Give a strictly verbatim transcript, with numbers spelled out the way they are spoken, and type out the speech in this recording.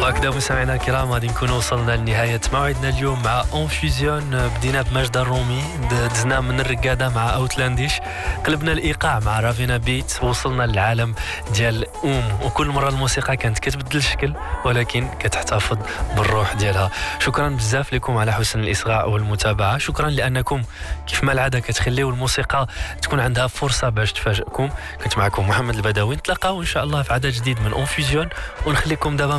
وهكذا مستمعينا الكرام غادي نكونوا وصلنا لنهايه موعدنا اليوم مع اون فيزيون. بدينا بمجد الرومي، دزنا من الرقاده مع اوتلانديش، قلبنا الايقاع مع رافينا بيت، وصلنا للعالم ديال اوم. وكل مره الموسيقى كانت كتبدل الشكل ولكن كتحتفظ بالروح ديالها. شكرا بزاف لكم على حسن الاصغاء والمتابعه. شكرا لانكم كيف ما العاده كتخليو الموسيقى تكون عندها فرصه باش تفاجئكم. كنت معكم محمد البدوي، نتلاقاو ان شاء الله في عدد جديد من اون فيزيون، ونخليكم دابا